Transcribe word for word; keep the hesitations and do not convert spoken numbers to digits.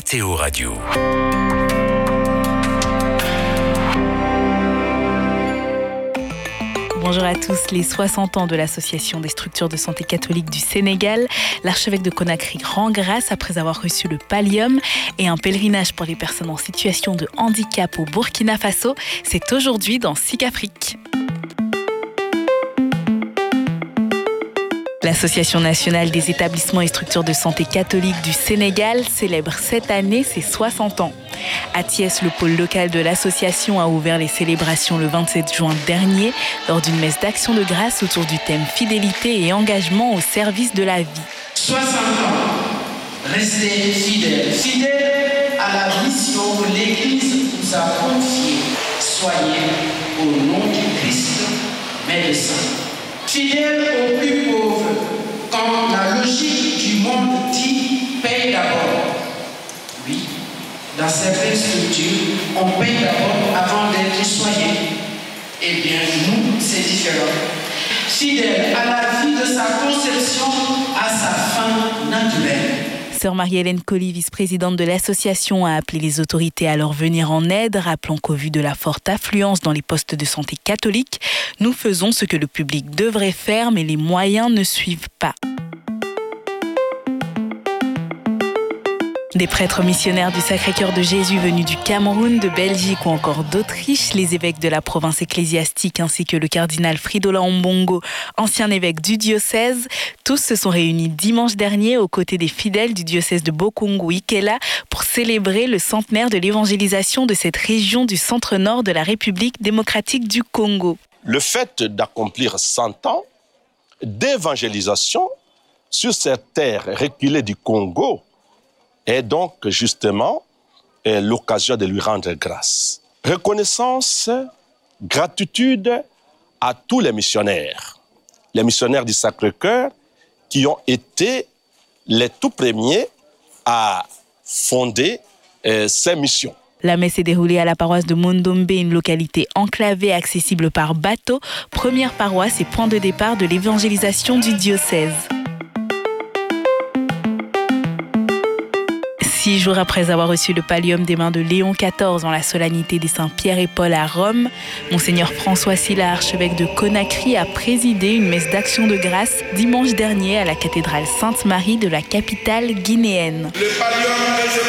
R T O Radio. Bonjour à tous. Les soixante ans de l'Association des structures de santé catholique du Sénégal, l'archevêque de Conakry rend grâce après avoir reçu le pallium et un pèlerinage pour les personnes en situation de handicap au Burkina Faso. C'est aujourd'hui dans S I C Afrique. L'Association nationale des établissements et structures de santé catholiques du Sénégal célèbre cette année ses soixante ans. À Thiès, le pôle local de l'association a ouvert les célébrations le vingt-sept juin dernier lors d'une messe d'action de grâce autour du thème fidélité et engagement au service de la vie. soixante ans, restez fidèles, fidèles à la mission que l'Église vous a confiée. Soyez au nom du Christ, médecin. Fidèles aux plus pauvres, quand la logique du monde dit paye d'abord. Oui, dans certaines structures, on paye d'abord avant d'être soigné. Eh bien, nous, c'est différent. Fidèle à la vie de sa conception, à sa fin naturelle. Sœur Marie-Hélène Colly, vice-présidente de l'association, a appelé les autorités à leur venir en aide, rappelant qu'au vu de la forte affluence dans les postes de santé catholiques, nous faisons ce que le public devrait faire, mais les moyens ne suivent pas. Des prêtres missionnaires du Sacré-Cœur de Jésus venus du Cameroun, de Belgique ou encore d'Autriche, les évêques de la province ecclésiastique ainsi que le cardinal Fridola Ombongo, ancien évêque du diocèse, tous se sont réunis dimanche dernier aux côtés des fidèles du diocèse de Bokungu-Ikela pour célébrer le centenaire de l'évangélisation de cette région du centre-nord de la République démocratique du Congo. Le fait d'accomplir cent ans d'évangélisation sur cette terre reculée du Congo est donc justement l'occasion de lui rendre grâce. Reconnaissance, gratitude à tous les missionnaires, les missionnaires du Sacré-Cœur qui ont été les tout premiers à fonder euh, ces missions. La messe est déroulée à la paroisse de Mondombe, une localité enclavée accessible par bateau, première paroisse et point de départ de l'évangélisation du diocèse. Six jours après avoir reçu le pallium des mains de Léon quatorze en la solennité des Saints Pierre et Paul à Rome, Monseigneur François Sylla, archevêque de Conakry, a présidé une messe d'action de grâce dimanche dernier à la cathédrale Sainte-Marie de la capitale guinéenne.